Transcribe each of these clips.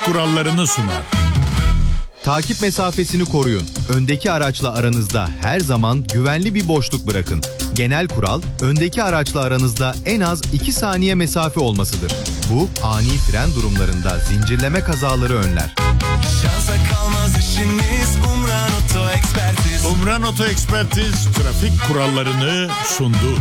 kurallarını sunar. Takip mesafesini koruyun. Öndeki araçla aranızda her zaman güvenli bir boşluk bırakın. Genel kural, öndeki araçla aranızda en az 2 saniye mesafe olmasıdır. Bu, ani fren durumlarında zincirleme kazaları önler. Şansa kalmaz işimiz Umran Oto Ekspertiz. Umran Oto Ekspertiz trafik kurallarını sundu.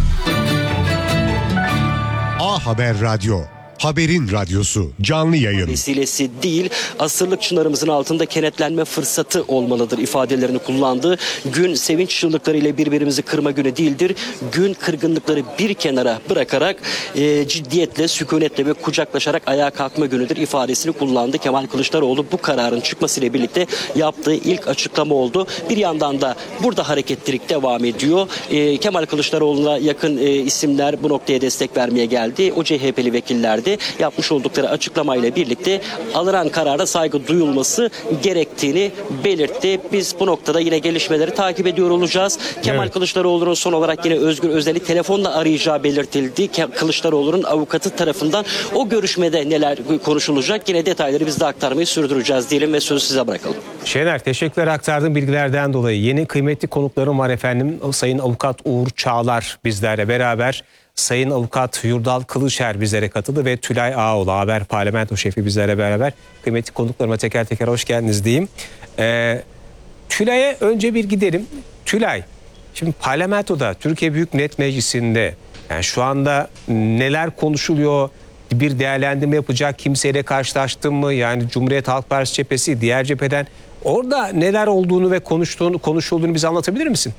A Haber Radyo, haberin radyosu, canlı yayın. Vesilesi değil, asırlık çınarımızın altında kenetlenme fırsatı olmalıdır ifadelerini kullandı. Gün sevinç çığlıklarıyla birbirimizi kırma günü değildir. Gün kırgınlıkları bir kenara bırakarak ciddiyetle, sükunetle ve kucaklaşarak ayağa kalkma günüdür ifadesini kullandı. Kemal Kılıçdaroğlu bu kararın çıkmasıyla birlikte yaptığı ilk açıklama oldu. Bir yandan da burada hareketlilik devam ediyor. Kemal Kılıçdaroğlu'na yakın isimler bu noktaya destek vermeye geldi. O CHP'li vekillerdi. Yapmış oldukları açıklamayla birlikte alınan karara saygı duyulması gerektiğini belirtti. Biz bu noktada yine gelişmeleri takip ediyor olacağız. Kemal Kılıçdaroğlu'nun son olarak yine Özgür Özel'i telefonla arayacağı belirtildi. Kılıçdaroğlu'nun avukatı tarafından o görüşmede neler konuşulacak yine detayları biz de aktarmayı sürdüreceğiz diyelim ve sözü size bırakalım. Şener, teşekkürler aktardığın bilgilerden dolayı. Yeni kıymetli konuklarım var efendim. Sayın Avukat Uğur Çağlar bizlerle beraber. Sayın Avukat Yurdal Kılıçer bizlere katıldı ve Tülay Ağoğlu Haber Parlamento Şefi bizlerle beraber. Kıymetli konuklarıma teker teker hoş geldiniz diyeyim. Tülay'a önce bir gidelim. Tülay, şimdi parlamentoda, Türkiye Büyük Millet Meclisi'nde yani şu anda neler konuşuluyor? Bir değerlendirme yapacak kimseyle karşılaştın mı? Yani Cumhuriyet Halk Partisi cephesi, diğer cepheden orada neler olduğunu ve konuşulduğunu bize anlatabilir misin?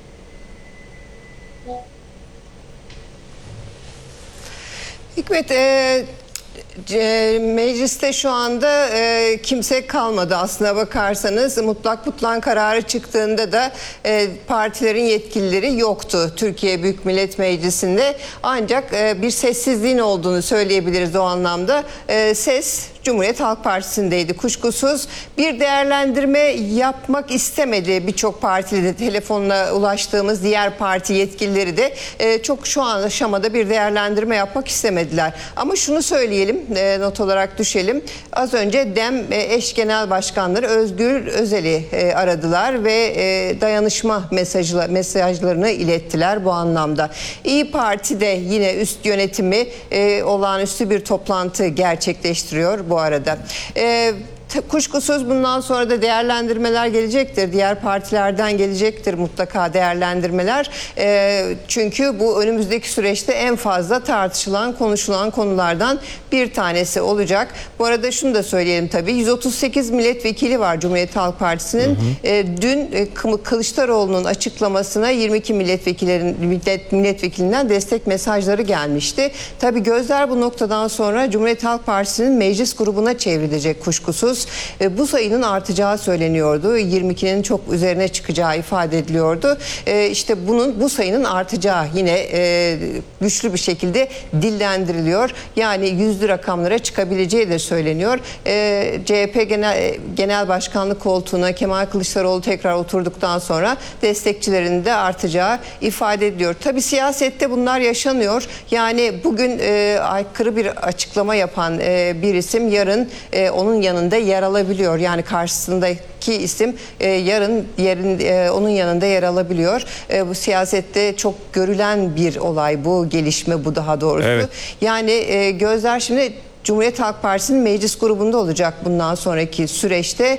Hikmet, mecliste şu anda kimse kalmadı aslına bakarsanız. Mutlak butlan kararı çıktığında da partilerin yetkilileri yoktu Türkiye Büyük Millet Meclisi'nde. Ancak bir sessizliğin olduğunu söyleyebiliriz o anlamda. Ses Cumhuriyet Halk Partisi'ndeydi kuşkusuz. Bir değerlendirme yapmak istemedi birçok partili de, telefonla ulaştığımız diğer parti yetkilileri de çok şu an aşamada bir değerlendirme yapmak istemediler. Ama şunu söyleyelim, not olarak düşelim. Az önce DEM eş genel başkanları Özgür Özel'i aradılar ve dayanışma mesajlarını ilettiler bu anlamda. İYİ Parti de yine üst yönetimi olağanüstü bir toplantı gerçekleştiriyor bu arada. Kuşkusuz bundan sonra da değerlendirmeler gelecektir. Diğer partilerden gelecektir mutlaka değerlendirmeler. Çünkü bu önümüzdeki süreçte en fazla tartışılan, konuşulan konulardan bir tanesi olacak. Bu arada şunu da söyleyelim tabii. 138 milletvekili var Cumhuriyet Halk Partisi'nin. Dün Kılıçdaroğlu'nun açıklamasına 22 milletvekilinden destek mesajları gelmişti. Tabii gözler bu noktadan sonra Cumhuriyet Halk Partisi'nin meclis grubuna çevrilecek kuşkusuz. Bu sayının artacağı söyleniyordu. 22'nin çok üzerine çıkacağı ifade ediliyordu. İşte bu sayının artacağı yine güçlü bir şekilde dillendiriliyor. Yani yüzlü rakamlara çıkabileceği de söyleniyor. CHP Genel Başkanlık koltuğuna Kemal Kılıçdaroğlu tekrar oturduktan sonra destekçilerinin de artacağı ifade ediliyor. Tabii siyasette bunlar yaşanıyor. Yani bugün aykırı bir açıklama yapan bir isim yarın onun yanında yer alabiliyor. Yani karşısındaki isim yarın onun yanında yer alabiliyor. Bu siyasette çok görülen bir olay bu, gelişme bu daha doğrusu. Evet. Yani gözler şimdi Cumhuriyet Halk Partisi'nin meclis grubunda olacak bundan sonraki süreçte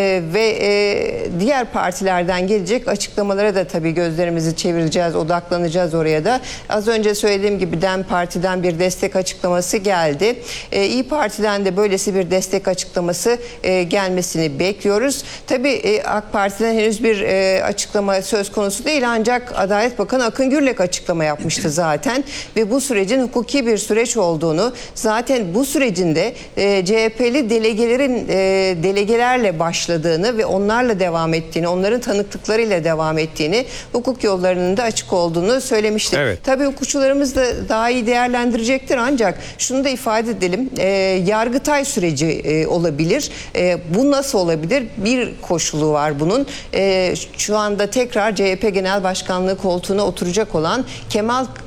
ve diğer partilerden gelecek açıklamalara da tabii gözlerimizi çevireceğiz, odaklanacağız oraya da. Az önce söylediğim gibi DEM Parti'den bir destek açıklaması geldi. İYİ Parti'den de böylesi bir destek açıklaması gelmesini bekliyoruz. Tabii AK Parti'den henüz bir açıklama söz konusu değil ancak Adalet Bakanı Akın Gürlek açıklama yapmıştı zaten ve bu sürecin hukuki bir süreç olduğunu, zaten bu sürecinde CHP'li delegelerle başladığını ve onlarla devam ettiğini, onların tanıklıklarıyla devam ettiğini, hukuk yollarının da açık olduğunu söylemiştik. Evet. Tabii hukukçularımız da daha iyi değerlendirecektir ancak şunu da ifade edelim. Yargıtay süreci olabilir. Bu nasıl olabilir? Bir koşulu var bunun. Şu anda tekrar CHP Genel Başkanlığı koltuğuna oturacak olan Kemal